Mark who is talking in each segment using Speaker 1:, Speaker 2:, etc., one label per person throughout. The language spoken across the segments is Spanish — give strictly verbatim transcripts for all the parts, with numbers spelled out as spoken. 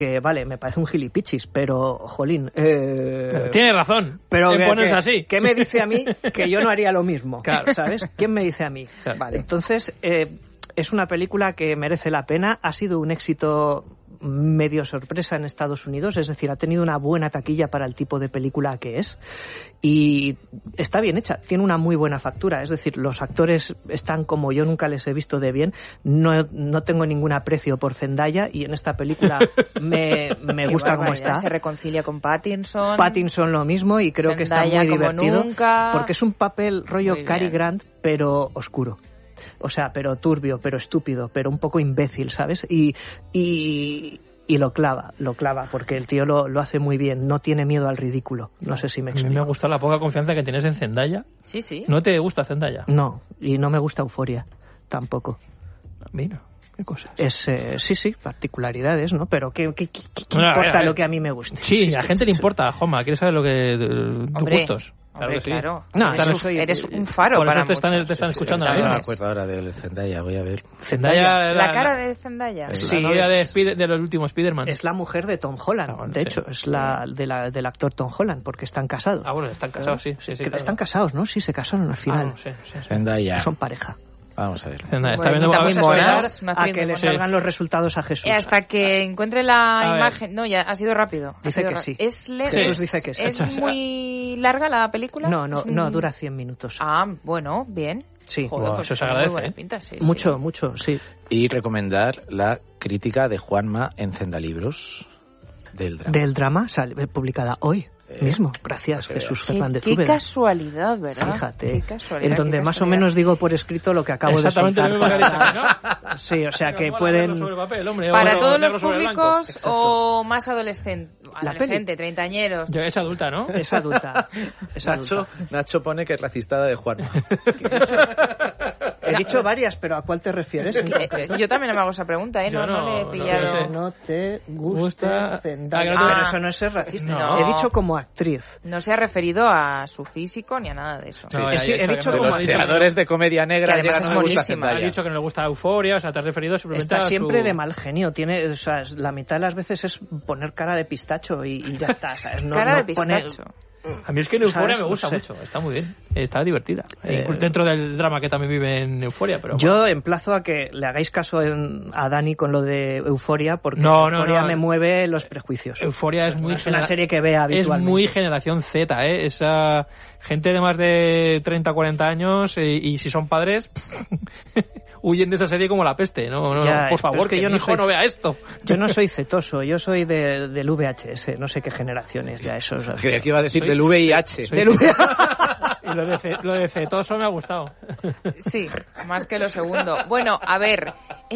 Speaker 1: que vale, me parece un gilipichis, pero, jolín... Eh,
Speaker 2: Tiene razón
Speaker 1: pero
Speaker 2: en
Speaker 1: que,
Speaker 2: ponerse
Speaker 1: que,
Speaker 2: así.
Speaker 1: ¿Qué me dice a mí que yo no haría lo mismo?
Speaker 2: Claro.
Speaker 1: ¿Sabes? ¿Quién me dice a mí?
Speaker 2: Claro.
Speaker 1: Vale, entonces, eh, es una película que merece la pena, ha sido un éxito medio sorpresa en Estados Unidos, es decir, ha tenido una buena taquilla para el tipo de película que es y está bien hecha, tiene una muy buena factura, es decir, los actores están como yo nunca les he visto de bien, no, no tengo ningún aprecio por Zendaya y en esta película me, me gusta cómo está.
Speaker 3: Se reconcilia con Pattinson.
Speaker 1: Pattinson lo mismo y creo
Speaker 3: Zendaya
Speaker 1: que está muy
Speaker 3: como
Speaker 1: divertido
Speaker 3: nunca.
Speaker 1: porque es un papel rollo
Speaker 3: Muy
Speaker 1: Cary
Speaker 3: bien.
Speaker 1: Grant pero oscuro. O sea, pero turbio, pero estúpido, pero un poco imbécil, ¿sabes? Y, y, y lo clava, lo clava, porque el tío lo, lo hace muy bien, no tiene miedo al ridículo. No sé si me
Speaker 2: A mí
Speaker 1: explico.
Speaker 2: me gusta la poca confianza que tienes en Zendaya.
Speaker 3: Sí, sí.
Speaker 2: ¿No te gusta Zendaya?
Speaker 1: No, y no me gusta Euforia, tampoco.
Speaker 2: Mira, qué cosas.
Speaker 1: Es, eh, sí, sí, particularidades, ¿no? Pero ¿qué, qué, qué, qué
Speaker 2: Bueno, a ver,
Speaker 1: importa
Speaker 2: a ver.
Speaker 1: lo que a mí me guste?
Speaker 2: Sí, a la gente le importa, Joma, quiere saber lo que tus
Speaker 3: Hombre,
Speaker 2: gustos. Claro
Speaker 3: Hombre,
Speaker 2: que sí.
Speaker 3: claro.
Speaker 1: No,
Speaker 3: eres,
Speaker 1: no
Speaker 3: un,
Speaker 1: soy-
Speaker 3: eres un faro
Speaker 2: Por eso
Speaker 3: para
Speaker 2: te están,
Speaker 3: muchos.
Speaker 2: te están escuchando
Speaker 4: No
Speaker 2: ahora
Speaker 4: me
Speaker 2: mismo.
Speaker 4: acuerdo ahora del Zendaya, voy a ver.
Speaker 2: Zendaya,
Speaker 3: La cara de Zendaya.
Speaker 2: la
Speaker 1: Sí,
Speaker 2: novia
Speaker 1: es-
Speaker 2: de, Spider- de los últimos Spider-Man.
Speaker 1: Es la mujer de Tom Holland,
Speaker 2: Ah, bueno,
Speaker 1: de
Speaker 2: sí.
Speaker 1: hecho, es la, de la del actor Tom Holland, porque están casados.
Speaker 2: Ah, bueno, están casados, sí. sí, sí
Speaker 1: Que
Speaker 2: claro.
Speaker 1: están casados, ¿no? Sí, se casaron al
Speaker 2: Ah,
Speaker 1: final.
Speaker 2: no, sí, sí, sí.
Speaker 4: Zendaya.
Speaker 1: Son pareja.
Speaker 4: Vamos a ver.
Speaker 2: Zendaya, está
Speaker 3: Bueno,
Speaker 2: viendo
Speaker 3: está
Speaker 2: a
Speaker 3: muy
Speaker 2: ver-
Speaker 3: mona.
Speaker 1: Esperar
Speaker 3: es una
Speaker 1: a
Speaker 3: actriz
Speaker 1: que
Speaker 3: muy
Speaker 1: le
Speaker 3: mona.
Speaker 1: salgan los resultados a Jesús.
Speaker 3: Eh, Hasta que encuentre la
Speaker 2: A ver.
Speaker 3: imagen. No, ya ha sido rápido. Ha
Speaker 1: Dice
Speaker 3: sido
Speaker 1: que
Speaker 3: ra-
Speaker 1: sí.
Speaker 3: Es, le-
Speaker 1: Jesús
Speaker 3: es-
Speaker 1: dice que sí.
Speaker 3: ¿Es muy larga la película?
Speaker 1: No, no,
Speaker 3: Es un-
Speaker 1: no, dura cien minutos.
Speaker 3: Ah, bueno, bien.
Speaker 1: Sí.
Speaker 3: Joder,
Speaker 2: Buah,
Speaker 3: pues
Speaker 2: eso se
Speaker 3: tiene muy
Speaker 2: agradece,
Speaker 3: buena
Speaker 2: ¿eh?
Speaker 3: pinta, sí, sí.
Speaker 1: Mucho, mucho, sí.
Speaker 4: Y recomendar la crítica de Juanma en Zendalibros del drama.
Speaker 1: Del drama, sale, eh, publicada hoy
Speaker 4: Eh,
Speaker 1: mismo. Gracias,
Speaker 4: pues,
Speaker 1: Jesús
Speaker 3: Qué,
Speaker 1: Fernández
Speaker 3: qué
Speaker 1: Úbeda.
Speaker 3: casualidad, ¿verdad?
Speaker 1: Fíjate,
Speaker 3: Qué casualidad,
Speaker 1: en donde
Speaker 3: qué
Speaker 1: más o
Speaker 3: casualidad.
Speaker 1: menos digo por escrito lo que acabo de
Speaker 2: Exactamente
Speaker 1: soltar.
Speaker 2: lo mismo que ha dicho, ¿no?
Speaker 1: Sí, o sea
Speaker 2: Venga,
Speaker 1: que
Speaker 2: mola
Speaker 1: pueden...
Speaker 2: verlo sobre papel, hombre,
Speaker 3: Para
Speaker 2: negro-
Speaker 3: todos los
Speaker 2: negro sobre blanco.
Speaker 3: públicos
Speaker 1: Exacto.
Speaker 3: o más adolescente,
Speaker 1: La
Speaker 3: adolescente, treintañeros.
Speaker 2: Yo, es adulta, ¿no?
Speaker 1: Es adulta. Es
Speaker 4: Nacho,
Speaker 1: adulta.
Speaker 4: Nacho pone que es racistada de Juanma.
Speaker 1: He dicho varias, pero ¿a cuál te refieres? en
Speaker 3: Eh, eh,
Speaker 1: concreto?
Speaker 3: yo también me hago esa pregunta, ¿eh? No,
Speaker 2: Yo
Speaker 3: no,
Speaker 2: no,
Speaker 3: le he
Speaker 2: no
Speaker 3: pillado.
Speaker 2: sé.
Speaker 1: No te gusta
Speaker 2: Gusta-
Speaker 1: Zendaya.
Speaker 2: Ah, que no te-
Speaker 1: Pero eso no es ser racista.
Speaker 3: No.
Speaker 1: He dicho como actriz.
Speaker 3: No se ha referido a su físico ni a nada de eso.
Speaker 2: No,
Speaker 1: Sí,
Speaker 2: ya
Speaker 1: sí,
Speaker 2: ha
Speaker 1: he
Speaker 2: que
Speaker 1: dicho
Speaker 2: no-
Speaker 4: De
Speaker 1: como
Speaker 4: los
Speaker 1: actriz.
Speaker 4: creadores de comedia negra
Speaker 3: Que además
Speaker 4: llegan
Speaker 3: es
Speaker 4: a no le gusta
Speaker 3: buenísima.
Speaker 2: Ha
Speaker 4: Zendaya.
Speaker 2: dicho que no le gusta Euforia, o sea, te has referido simplemente
Speaker 1: Está
Speaker 2: a
Speaker 1: siempre
Speaker 2: su...
Speaker 1: de mal genio. Tiene, o sea, la mitad de las veces es poner cara de pistacho y, y ya está. ¿Sabes? No,
Speaker 3: Cara
Speaker 1: no
Speaker 3: de
Speaker 1: pone-
Speaker 3: pistacho.
Speaker 2: A mí es que en Euforia
Speaker 1: ¿Sabes?
Speaker 2: me
Speaker 1: No
Speaker 2: gusta
Speaker 1: sé.
Speaker 2: mucho, está muy bien, está divertida.
Speaker 1: Eh,
Speaker 2: Incluso dentro del drama que también vive en Euforia, pero...
Speaker 1: Yo emplazo a que le hagáis caso en- a Dani con lo de Euforia, porque
Speaker 2: No, no,
Speaker 1: Euforia
Speaker 2: no.
Speaker 1: me mueve los prejuicios.
Speaker 2: Euforia es muy...
Speaker 1: Es una
Speaker 2: genera-
Speaker 1: serie que ve
Speaker 2: Es
Speaker 1: habitualmente.
Speaker 2: muy generación Z, ¿eh? Esa gente de más de treinta, cuarenta años eh, y si son padres huyen de esa serie como la peste. No, no,
Speaker 1: Ya,
Speaker 2: no, por
Speaker 1: es-
Speaker 2: favor,
Speaker 1: pero es que
Speaker 2: que,
Speaker 1: yo
Speaker 2: mi
Speaker 1: no
Speaker 2: hijo
Speaker 1: soy-
Speaker 2: no vea esto.
Speaker 1: Yo no soy cetoso, yo soy de, del V H S, no sé qué generaciones ya eso. es-
Speaker 4: Creía que iba a decir
Speaker 2: Soy-
Speaker 4: del V I H.
Speaker 2: soy-
Speaker 1: Del V H S.
Speaker 2: Y lo de, ce- lo de cetoso me ha gustado.
Speaker 3: Sí, más que lo segundo. Bueno, a ver,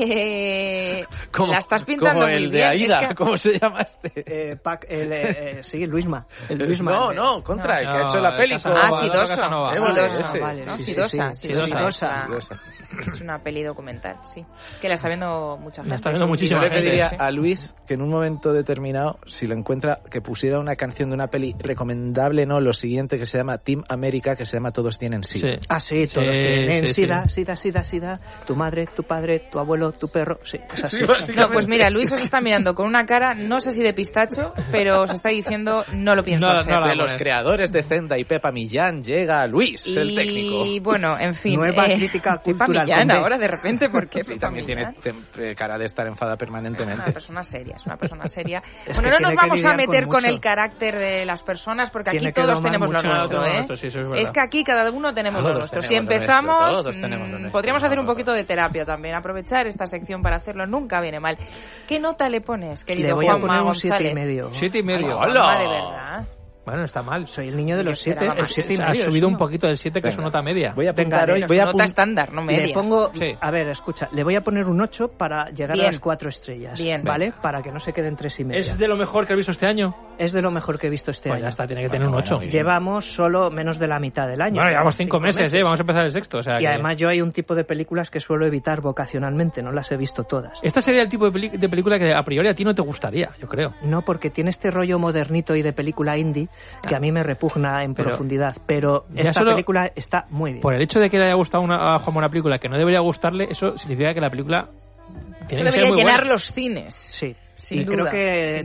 Speaker 3: eh,
Speaker 4: Como-
Speaker 3: la estás pintando
Speaker 4: como
Speaker 3: muy
Speaker 4: el de
Speaker 3: bien.
Speaker 4: Aida,
Speaker 3: Es que-
Speaker 4: ¿cómo se llama este?
Speaker 1: Eh, Pac- el, eh, eh, sí, Luisma. El Luisma
Speaker 4: no,
Speaker 1: el de-
Speaker 4: no, contra, el que ha
Speaker 2: No,
Speaker 4: hecho la
Speaker 2: el
Speaker 4: peli.
Speaker 2: Casanova,
Speaker 3: Ah,
Speaker 2: Eduardo
Speaker 3: Sidoso.
Speaker 2: Casanova.
Speaker 3: Sidoso,
Speaker 4: ese.
Speaker 3: vale, ¿no?
Speaker 1: Sí, sí,
Speaker 3: Sidosa,
Speaker 1: sí,
Speaker 3: Sidosa.
Speaker 1: Sidosa.
Speaker 3: Es
Speaker 4: Sidosa.
Speaker 3: la- Es una peli documental, sí. Que la está viendo mucha gente.
Speaker 2: La está viendo
Speaker 3: según
Speaker 2: muchísima
Speaker 4: Yo
Speaker 3: dice.
Speaker 4: le pediría
Speaker 3: Sí.
Speaker 4: a Luis que en un momento determinado, si lo encuentra, que pusiera una canción de una peli recomendable, no, lo siguiente, que se llama Team América, que se llama Todos tienen sí.
Speaker 2: Sí.
Speaker 1: Ah, sí, todos
Speaker 2: Sí,
Speaker 1: tienen
Speaker 2: sí,
Speaker 1: sida,
Speaker 2: sí.
Speaker 1: sida, sida, sida, tu madre, tu padre, tu abuelo, tu perro, sí, es así.
Speaker 3: No, pues mira, Luis os está mirando con una cara, no sé si de pistacho, pero os está diciendo, no lo pienso
Speaker 2: No,
Speaker 3: hacer.
Speaker 2: no la-
Speaker 4: De los
Speaker 2: poner.
Speaker 4: creadores de Zenda y Pepa Millán llega Luis, el
Speaker 3: Y
Speaker 4: técnico.
Speaker 3: bueno, en fin.
Speaker 1: Nueva
Speaker 3: eh,
Speaker 1: crítica
Speaker 3: Pepa
Speaker 1: cultural
Speaker 3: Millán
Speaker 1: con B.
Speaker 3: ahora de repente, ¿por qué
Speaker 4: Sí,
Speaker 3: Pepa
Speaker 4: también
Speaker 3: Millán?
Speaker 4: tiene tem- eh, cara de estar enfada
Speaker 3: Es una
Speaker 4: permanentemente.
Speaker 3: persona seria, es una persona seria.
Speaker 1: Es
Speaker 3: Bueno,
Speaker 1: que
Speaker 3: no nos
Speaker 1: tiene que
Speaker 3: vamos a
Speaker 1: lidiar
Speaker 3: meter
Speaker 1: con
Speaker 3: con,
Speaker 1: mucho.
Speaker 3: el carácter de las personas, porque
Speaker 1: Tiene
Speaker 3: aquí
Speaker 1: que
Speaker 3: todos
Speaker 1: domar
Speaker 3: tenemos lo
Speaker 1: mucho.
Speaker 3: nuestro,
Speaker 2: Todo lo
Speaker 3: ¿eh?
Speaker 2: nuestro, sí, eso es verdad.
Speaker 3: Es que aquí cada uno tenemos lo
Speaker 4: Todos
Speaker 3: nuestro. Si
Speaker 4: tenemos lo nuestro,
Speaker 3: empezamos,
Speaker 4: todos tenemos lo
Speaker 3: mm,
Speaker 4: nuestro,
Speaker 3: podríamos hacer un
Speaker 4: no, no,
Speaker 3: poquito de terapia también. Aprovechar esta sección para hacerlo nunca viene mal. ¿Qué nota le pones, querido
Speaker 1: Le voy a
Speaker 3: Juanma
Speaker 1: poner un
Speaker 3: González?
Speaker 1: siete y medio.
Speaker 2: Siete y medio.
Speaker 3: Ay, Juanma, de verdad.
Speaker 2: Bueno, está mal.
Speaker 1: Soy el niño de
Speaker 3: Yo
Speaker 1: los siete,
Speaker 3: esperaba
Speaker 1: el
Speaker 3: más.
Speaker 1: siete y
Speaker 2: Ha
Speaker 1: medio.
Speaker 2: subido
Speaker 1: es
Speaker 2: un
Speaker 1: uno.
Speaker 2: poquito del siete, que es su
Speaker 4: Venga.
Speaker 2: nota media.
Speaker 4: Voy a
Speaker 1: Venga,
Speaker 4: apuntar hoy,
Speaker 1: pero
Speaker 4: voy a
Speaker 3: Nota
Speaker 4: apuntar.
Speaker 3: estándar, no media.
Speaker 1: Le pongo,
Speaker 2: Sí.
Speaker 1: a ver, escucha, le voy a poner un ocho para llegar
Speaker 3: Bien.
Speaker 1: a las cuatro estrellas,
Speaker 3: Bien.
Speaker 1: ¿vale? Para que no se quede en tres y media.
Speaker 2: ¿Es de lo mejor que has visto este año?
Speaker 1: Es de lo mejor que he visto este
Speaker 2: Pues
Speaker 1: año.
Speaker 2: ya está, tiene que tener un
Speaker 4: Bueno,
Speaker 2: ocho.
Speaker 4: bueno,
Speaker 1: Llevamos solo menos de la mitad del año.
Speaker 2: Bueno, llevamos cinco, meses, ¿eh? Vamos a empezar el sexto. O sea
Speaker 1: Y
Speaker 2: que-
Speaker 1: además yo hay un tipo de películas que suelo evitar vocacionalmente, no las he visto todas.
Speaker 2: Esta sería el tipo de, peli- de película que a priori a ti no te gustaría, yo creo.
Speaker 1: No, porque tiene este rollo modernito y de película indie que a mí me repugna en
Speaker 2: Pero-
Speaker 1: profundidad, pero
Speaker 2: Ya
Speaker 1: esta
Speaker 2: solo-
Speaker 1: película está muy bien.
Speaker 2: Por el hecho de que le haya gustado una, a Juanma una película que no debería gustarle, eso significa que la película
Speaker 3: Eso
Speaker 2: tiene que ser
Speaker 3: debería
Speaker 2: muy
Speaker 3: llenar
Speaker 2: buena.
Speaker 3: los cines.
Speaker 1: Sí,
Speaker 3: Sin
Speaker 1: y
Speaker 3: duda,
Speaker 1: creo que